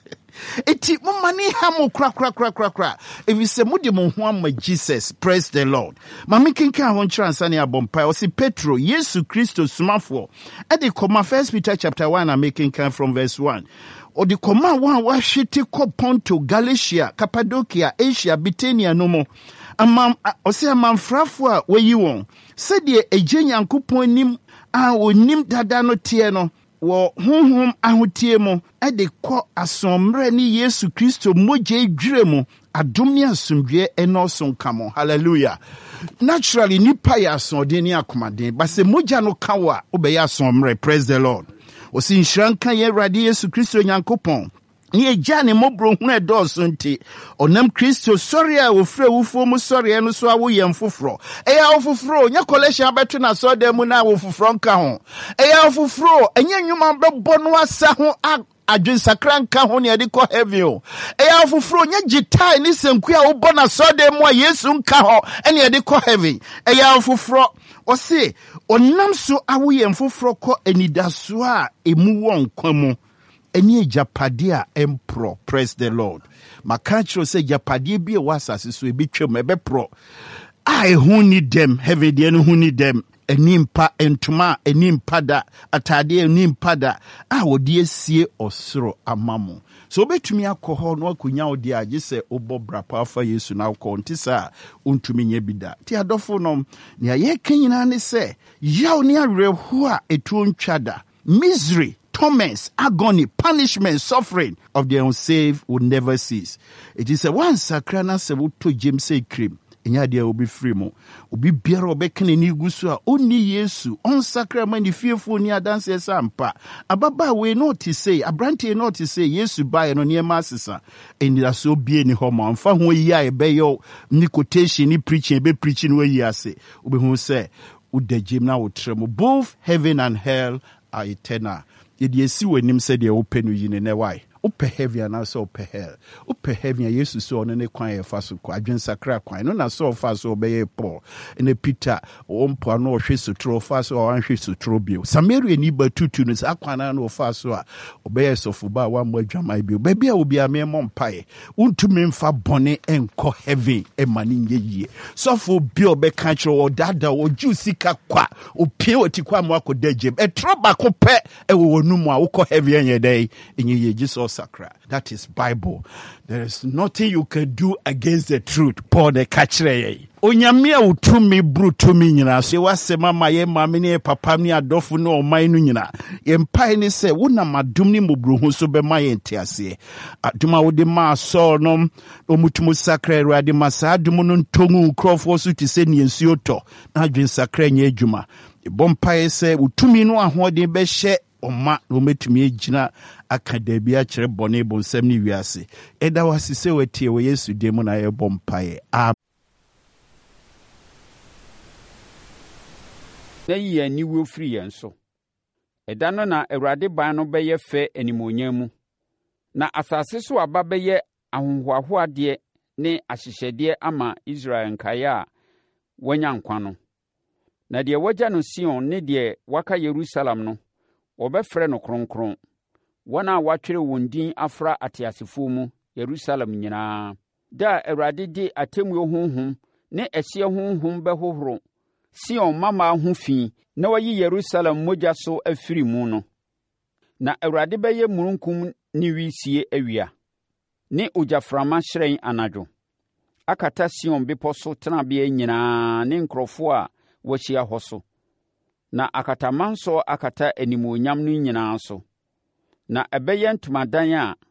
Eti mumani hamu kra kra kra kra kra. If you say mudi muhuama Jesus, praise the Lord. Mami kinka honchira ansani abompa. Osi Petro, Yesu Christo sumafo. Edi koma First Peter chapter one and making come from verse one. O di koma one wa shiti ko Ponto, Galatia, Cappadocia, Asia, Bithynia nomo. Amam osi amamfrafo a weyi won. Sedi eje nyankopon nim a onim dada no tie no. Wo honhom ahotie mo e de kɔ asomre ni Yesu Kristo moje dwire mo adom ne asomdwe eno so kamo. Hallelujah. Naturally nipa ya asode ni akomaden but se moja no kawa obeye asomre. Praise the Lord. Osi nhranka ye Awurade Yesu Kristo nyankopon ni eja ne mobro hu edoso nti onam Kristo sori a ofre wufo mu sori eno so awo yem foforo eya ofoforo nya collection abeto na so dem na wo foforo nka ho eya ofoforo enya nwuma bebo no asa ho adwen sakra nka ho ne ade kɔ heaven o eya ofoforo nya gitai ni senku a wo bo na so dem a Yesu nka ho ene ade kɔ heaven eya ofoforo ose onam so awo yem foforo kɔ enidaso a emu won kwamu eni ejapade a empro. Praise the Lord. Makachro say japade bi e wasase so ebi twem ebe pro ai hu ni dem heaven de no hu ni dem eni mpa entuma eni mpada atade eni mpada a wodi esie osoro amamo so betumi akɔhɔ no akunya wodi age se obo brapa afa Yesu na akɔ ntisa ontumi nya bida ti adofo no ne aye kanyina ne se yaw ne awerɛhu a etu ntwada misery, torments, agony, punishment, suffering of the unsaved will never cease. It is a one sakrana se to James say cream. Inya dia obi free mo. Obi biara obekene ni gusu a oni Yesu on sacrament ni fearful ni adanse sampa. Ababa we not to say, abrante not to say Yesu buy no near masisa. And that so be ni homo. Amfa ho yi a ebe yo ni quotation ni preaching ebe preaching we yi ase. Obi hu say ude jim na utremo. Both heaven and hell are eternal. Yedi esi wenim se de open no yine ne why. Upe heaven na so upe hell. Upe heaven Yesu so no ne kwan e fa so kwa adwen sakra kwan no na so fa so obeye Paul ene Peter ompo na ohwe sutro fa so ohwe sutro bio. Samaria ni batutu no sa kwan na fa so a obeye sofuba wa mo adwamai bio. Ba bia obi amemo mpae. Untumi mfa bone enko heaven e mani nyeye. Sofo bio be kanchro odada o jusika kwa opie otikwa mo akoda jem. E troba ko pe e wo nu mu a wo ko heaven yen dey enye Jesus Sacra. That is Bible. There is nothing you can do against the truth. Paul the catchere. Onyamia utumi brutumi nyina. Se wasema maye mamine papa ni adofu no omainu nyina. Yempai ni se wuna madum ni mubruhu so be maye ntiase. Aduma wode ma so no omutumu sacra radi masa adumu no ntongu nkrofo so ti se ni ensuo to. Na adwen sacra nye adwuma. Ebompai se utumi no ahoden be hye Oma no metumi agina akadabi a kire bone bonsam ni wiase eda wasise wetie we Yesu dem na ye bompae a na yi ani wo firi yen so eda no na Awurade ban no beye fe animonyam mu na asase so aba beye ahonhoahoade ne ahyehyede ama Israel nkae a wanya nkwa no na de wagya no Sion ne de waka Jerusalem no Obefre no kronkron wɔn a wɔatwerɛ wɔn din afra ateasefoɔ mu Yerusalem nyinaa. Da a Awurade de atemmuo honhom ne ɛhyeɛ honhom bɛhohoro Sion mmammaa ho fi na wayi Yerusalem mogya so afiri mu no. Na Awurade bɛyɛ mununkum ne wisie awia, ne ogyaframa hyerɛn anadwo, akata Sion bepɔ so tenabea nyinaa ne nkurɔfoɔ a wɔahyia hɔ so. Na akatamanso akata animuonyam no nyinaa so. Na ɛbɛyɛ ntomadan a